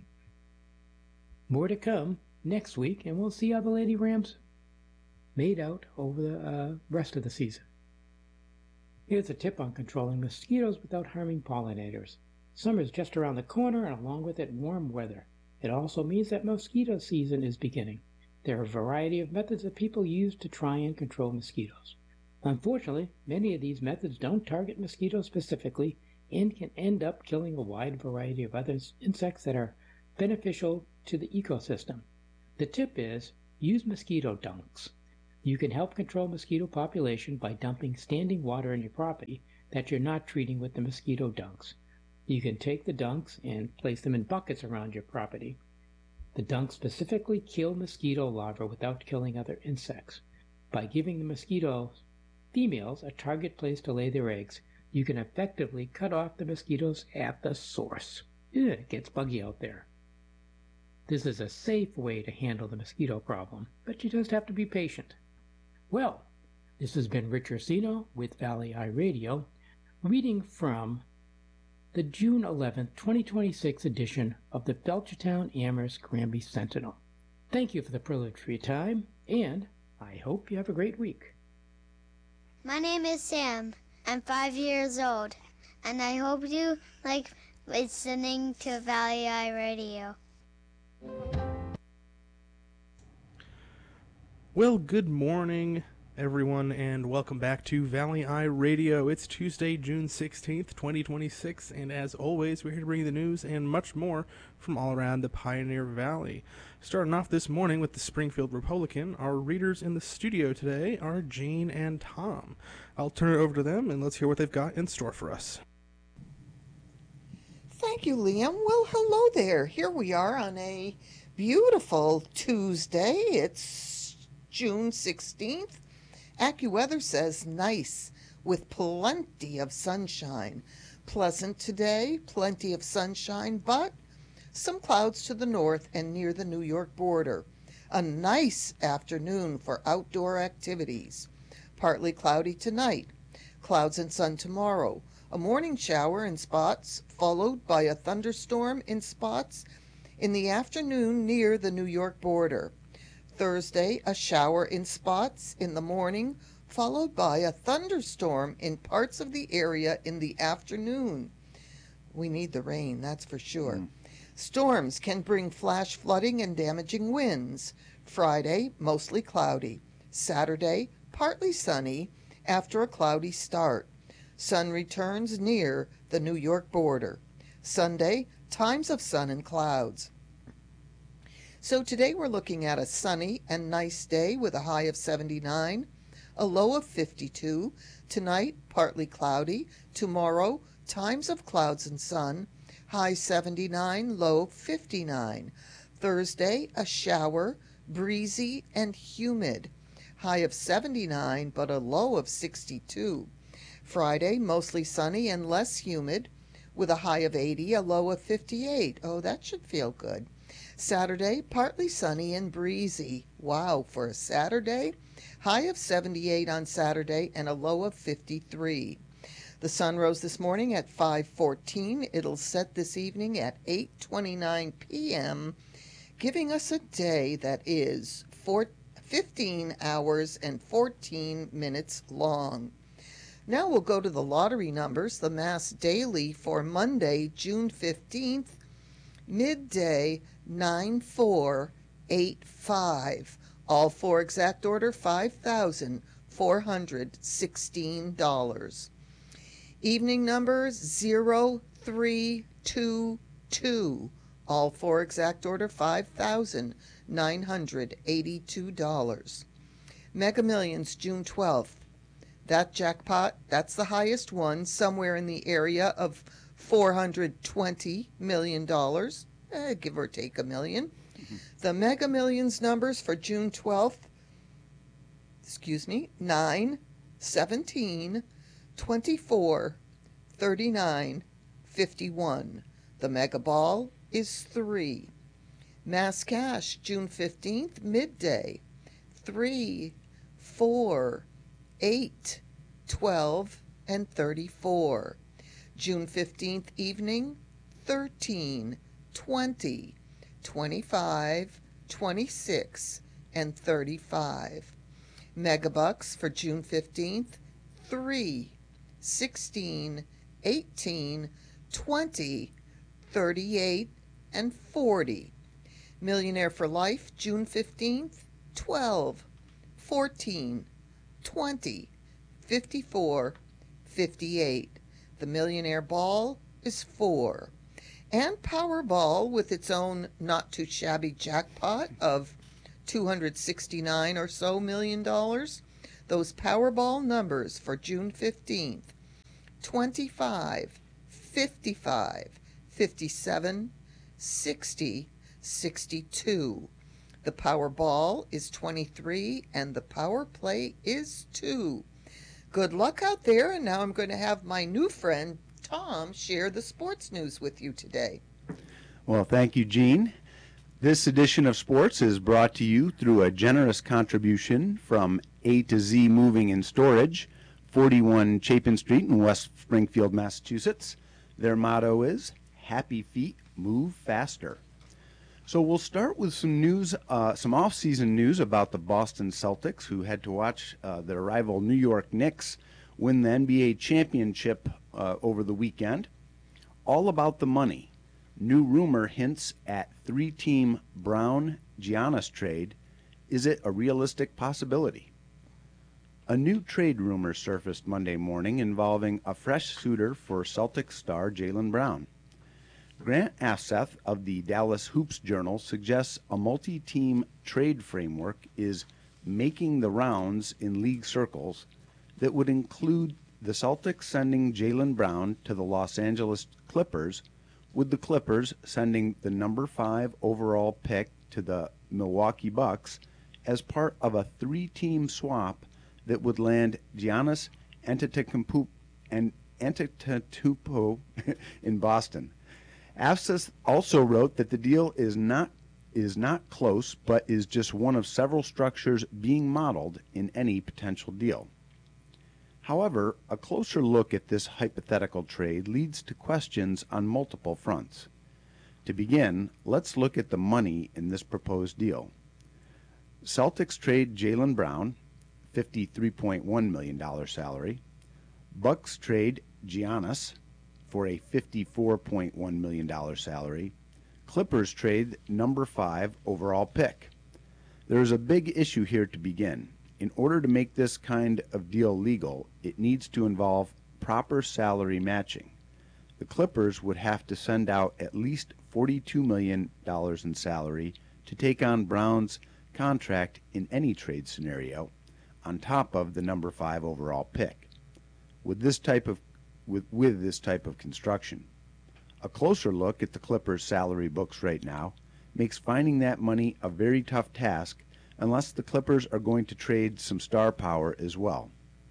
More to come next week, and we'll see how the Lady Rams made out over the uh, rest of the season. Here's a tip on controlling mosquitoes without harming pollinators. Summer's just around the corner, and along with it, warm weather. It also means that mosquito season is beginning. There are a variety of methods that people use to try and control mosquitoes. Unfortunately, many of these methods don't target mosquitoes specifically and can end up killing a wide variety of other insects that are beneficial to the ecosystem. The tip is use mosquito dunks. You can help control mosquito population by dumping standing water on your property that you're not treating with the mosquito dunks. You can take the dunks and place them in buckets around your property. The dunks specifically kill mosquito larvae without killing other insects. By giving the mosquito females a target place to lay their eggs, you can effectively cut off the mosquitoes at the source. Ugh, it gets buggy out there. This is a safe way to handle the mosquito problem, but you just have to be patient. Well, this has been Rich Ursino with Valley Eye Radio, reading from the June eleventh, twenty twenty-six edition of the Belchertown Amherst Granby Sentinel. Thank you for the privilege for your time, and I hope you have a great week. My name is Sam. I'm five years old, and I hope you like listening to Valley Eye Radio. Well, good morning, everyone, and welcome back to Valley Eye Radio. It's Tuesday, June sixteenth, twenty twenty-six, and as always, we're here to bring you the news and much more from all around the Pioneer Valley. Starting off this morning with the Springfield Republican, our readers in the studio today are Jane and Tom. I'll turn it over to them, and let's hear what they've got in store for us. Thank you, Liam. Well, hello there. Here we are on a beautiful Tuesday. It's June sixteenth. AccuWeather says nice, with plenty of sunshine. Pleasant today, plenty of sunshine, but some clouds to the north and near the New York border. A nice afternoon for outdoor activities. Partly cloudy tonight. Clouds and sun tomorrow. A morning shower in spots, followed by a thunderstorm in spots in the afternoon near the New York border. Thursday, a shower in spots in the morning, followed by a thunderstorm in parts of the area in the afternoon. We need the rain, that's for sure. Mm. Storms can bring flash flooding and damaging winds. Friday, mostly cloudy. Saturday, partly sunny after a cloudy start. Sun returns near the New York border. Sunday, times of sun and clouds. So today we're looking at a sunny and nice day with a high of seventy-nine, a low of fifty-two. Tonight, partly cloudy. Tomorrow, times of clouds and sun, high seventy-nine, low fifty-nine. Thursday, a shower, breezy and humid, high of seventy-nine but a low of sixty-two. Friday, mostly sunny and less humid, with a high of eighty, a low of fifty-eight. Oh, that should feel good. Saturday, partly sunny and breezy. Wow, for a Saturday? High of seventy-eight on Saturday and a low of fifty-three. The sun rose this morning at five fourteen. It'll set this evening at eight twenty-nine p.m., giving us a day that is fifteen hours and fourteen minutes long. Now we'll go to the lottery numbers. The Mass Daily for Monday, June fifteenth, midday, nine four eight five. All four exact order, five thousand four hundred sixteen dollars. Evening numbers, zero three two two. All four exact order, five thousand nine hundred eighty-two dollars. Mega Millions, June twelfth. That jackpot, that's the highest one, somewhere in the area of four hundred twenty million dollars. Eh, give or take a million. Mm-hmm. The Mega Millions numbers for June twelfth, excuse me, nine, seventeen, twenty-four, thirty-nine, fifty-one. The Mega Ball is three. Mass Cash, June fifteenth, midday, three, four, eight, twelve, and thirty-four. June fifteenth, evening, thirteen, twenty, twenty-five, twenty-six, and thirty-five. Megabucks for June fifteenth, three, sixteen, eighteen, twenty, thirty-eight, and forty. Millionaire for Life, June fifteenth, twelve, fourteen, twenty, fifty-four, fifty-eight. The Millionaire Ball is four. And Powerball, with its own not-too-shabby jackpot of two hundred sixty-nine or so million dollars. Those Powerball numbers for June fifteenth: twenty-five, fifty-five, fifty-seven, sixty, sixty-two. The Powerball is twenty-three and the Power Play is two. Good luck out there, and now I'm going to have my new friend Tom share the sports news with you today. Well, thank you, Jean. This edition of sports is brought to you through a generous contribution from A to Z Moving and Storage, forty-one Chapin Street in West Springfield, Massachusetts. Their motto is, Happy Feet Move Faster. So we'll start with some news, uh, some off-season news about the Boston Celtics, who had to watch uh, their rival New York Knicks win the N B A championship uh, over the weekend. All about the money. New rumor hints at three-team Brown-Giannis trade. Is it a realistic possibility? A new trade rumor surfaced Monday morning involving a fresh suitor for Celtics star Jaylen Brown. Grant Afseth of the Dallas Hoops Journal suggests a multi-team trade framework is making the rounds in league circles that would include the Celtics sending Jaylen Brown to the Los Angeles Clippers, with the Clippers sending the number five overall pick to the Milwaukee Bucks as part of a three-team swap that would land Giannis Antetokounmpo and Antetokounmpo in Boston. Afseth also wrote that the deal is not is not close, but is just one of several structures being modeled in any potential deal. However, a closer look at this hypothetical trade leads to questions on multiple fronts. To begin, let's look at the money in this proposed deal. Celtics trade Jaylen Brown, fifty-three point one million dollars salary. Bucks trade Giannis for a fifty-four point one million dollars salary. Clippers trade number five overall pick. There is a big issue here to begin. In order to make this kind of deal legal, it needs to involve proper salary matching. The Clippers would have to send out at least forty-two million dollars in salary to take on Brown's contract in any trade scenario, on top of the number five overall pick. With this type of with, with this type of construction, a closer look at the Clippers' salary books right now makes finding that money a very tough task, unless the Clippers are going to trade some star power as well.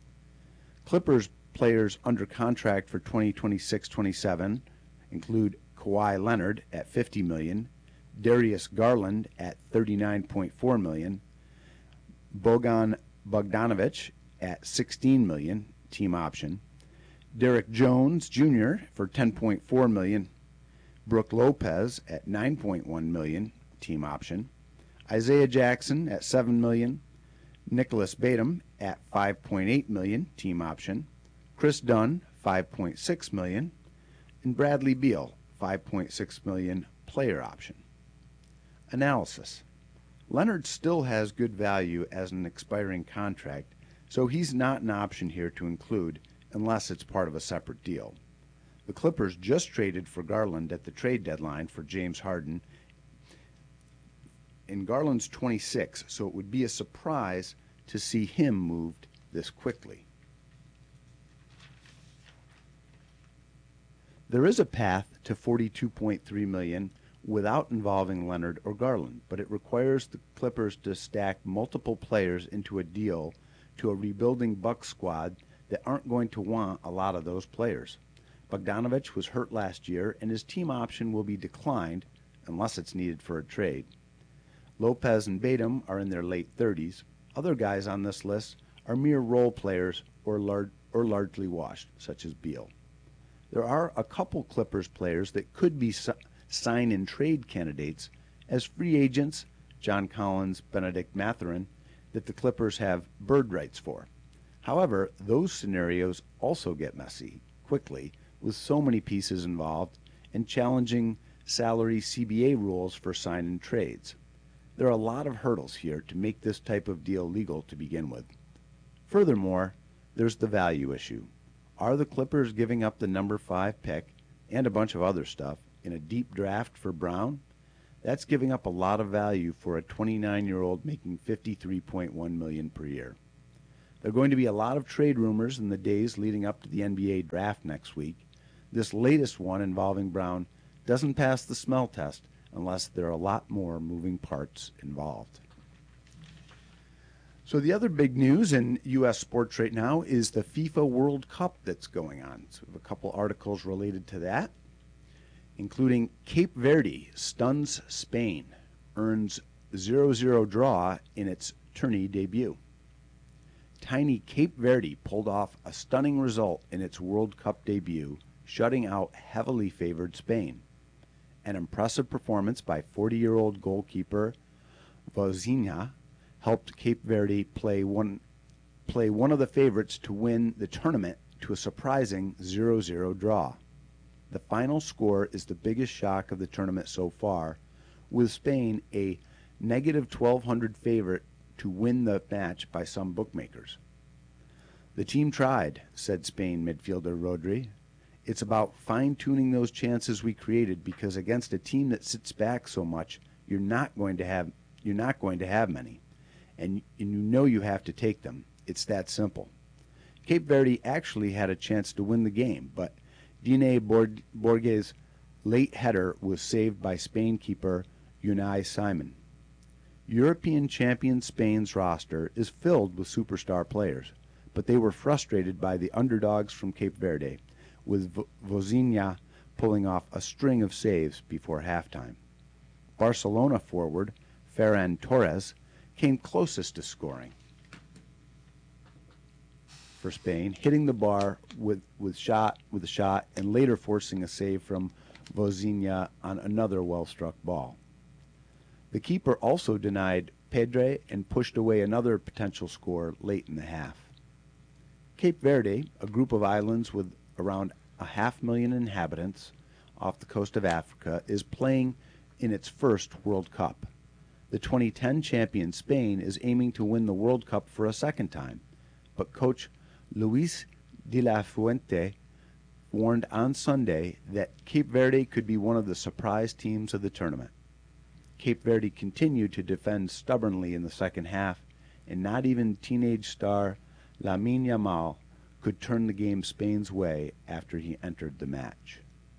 Clippers players under contract for twenty twenty-six twenty-seven include Kawhi Leonard at fifty million dollars, Darius Garland at thirty-nine point four million dollars, Bogan Bogdanovic at sixteen million dollars, team option, Derek Jones Junior for ten point four million dollars, Brook Lopez at nine point one million dollars, team option, Isaiah Jackson at seven million dollars, Nicholas Batum at five point eight million dollars, team option, Chris Dunn five point six million dollars, and Bradley Beal five point six million dollars, player option. Analysis. Leonard still has good value as an expiring contract, so he's not an option here to include unless it's part of a separate deal. The Clippers just traded for Garland at the trade deadline for James Harden, and Garland's twenty-six, so it would be a surprise to see him moved this quickly. There is a path to forty-two point three million dollars without involving Leonard or Garland, but it requires the Clippers to stack multiple players into a deal to a rebuilding Bucks squad that aren't going to want a lot of those players. Bogdanovic was hurt last year, and his team option will be declined unless it's needed for a trade. Lopez and Batum are in their late thirties. Other guys on this list are mere role players or, lar- or largely washed, such as Beal. There are a couple Clippers players that could be si- sign-and-trade candidates as free agents, John Collins, Benedict Mathurin, that the Clippers have bird rights for. However, those scenarios also get messy quickly with so many pieces involved and challenging salary C B A rules for sign-and-trades. There are a lot of hurdles here to make this type of deal legal to begin with. Furthermore, there's the value issue. Are the Clippers giving up the number five pick and a bunch of other stuff in a deep draft for Brown? That's giving up a lot of value for a twenty-nine-year-old making fifty-three point one million dollars per year. There are going to be a lot of trade rumors in the days leading up to the N B A draft next week. This latest one involving Brown doesn't pass the smell test unless there are a lot more moving parts involved. So the other big news in U S sports right now is the FIFA World Cup that's going on. So we have a couple articles related to that, including Cape Verde stuns Spain, earns zero zero draw in its tourney debut. Tiny Cape Verde pulled off a stunning result in its World Cup debut, shutting out heavily favored Spain. An impressive performance by forty-year-old goalkeeper Vozinha helped Cape Verde play one, play one of the favorites to win the tournament to a surprising zero zero draw. The final score is the biggest shock of the tournament so far, with Spain a negative twelve hundred favorite to win the match by some bookmakers. The team tried, said Spain midfielder Rodri. It's about fine-tuning those chances we created, because against a team that sits back so much, you're not going to have you're not going to have many. And, and you know you have to take them. It's that simple. Cape Verde actually had a chance to win the game, but Dine Borges' late header was saved by Spain keeper Unai Simon. European champion Spain's roster is filled with superstar players, but they were frustrated by the underdogs from Cape Verde, with Vozinha pulling off a string of saves before halftime. Barcelona forward Ferran Torres came closest to scoring for Spain, hitting the bar with, with, shot, with a shot and later forcing a save from Vozinha on another well-struck ball. The keeper also denied Pedre and pushed away another potential score late in the half. Cape Verde, a group of islands with around a half million inhabitants off the coast of Africa, is playing in its first World Cup. The twenty ten champion Spain is aiming to win the World Cup for a second time, but coach Luis de la Fuente warned on Sunday that Cape Verde could be one of the surprise teams of the tournament. Cape Verde continued to defend stubbornly in the second half, and not even teenage star Lamine Yamal could turn the game Spain's way after he entered the match.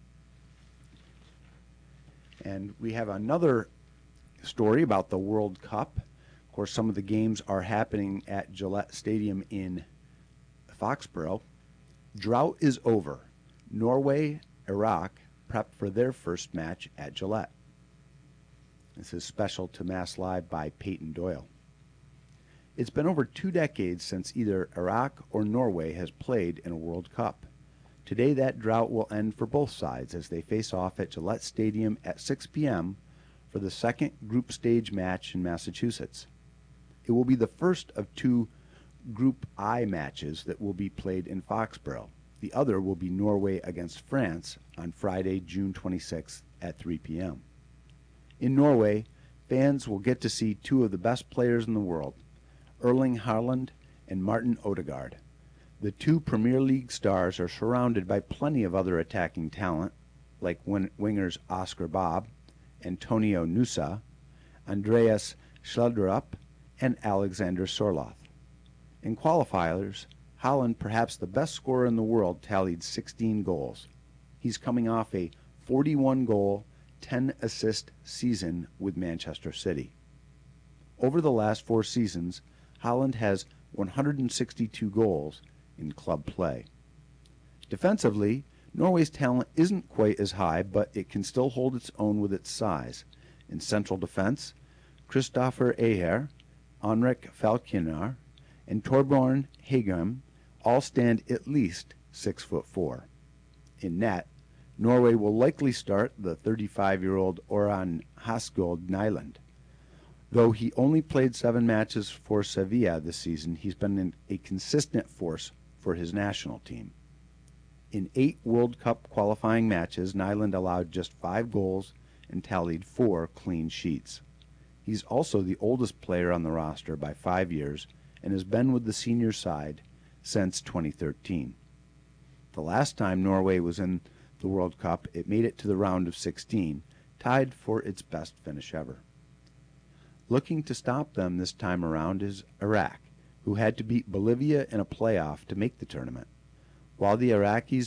And we have another story about the World Cup. Of course, some of the games are happening at Gillette Stadium in Foxborough. Drought is over. Norway, Iraq prep for their first match at Gillette. This is special to Mass Live by Peyton Doyle. It's been over two decades since either Iraq or Norway has played in a World Cup. Today that drought will end for both sides as they face off at Gillette Stadium at six p.m. for the second group stage match in Massachusetts. It will be the first of two Group I matches that will be played in Foxborough. The other will be Norway against France on Friday, June twenty-sixth at three p.m. In Norway, fans will get to see two of the best players in the world, Erling Haaland and Martin Odegaard. The two Premier League stars are surrounded by plenty of other attacking talent, like win- wingers Oscar Bob, Antonio Nusa, Andreas Schjelderup, and Alexander Sorloth. In qualifiers, Haaland, perhaps the best scorer in the world, tallied sixteen goals. He's coming off a forty-one goal, ten assist season with Manchester City. Over the last four seasons, Haaland has one hundred sixty-two goals in club play. Defensively, Norway's talent isn't quite as high, but it can still hold its own with its size. In central defense, Christopher Aher, Henrik Falkiner, and Torbjorn Hegem all stand at least six foot four. In net, Norway will likely start the thirty-five-year-old Oran Haskold Nyland. Though he only played seven matches for Sevilla this season, he's been a consistent force for his national team. In eight World Cup qualifying matches, Nyland allowed just five goals and tallied four clean sheets. He's also the oldest player on the roster by five years and has been with the senior side since twenty thirteen. The last time Norway was in the World Cup, it made it to the round of sixteen, tied for its best finish ever. Looking to stop them this time around is Iraq, who had to beat Bolivia in a playoff to make the tournament. While the Iraqis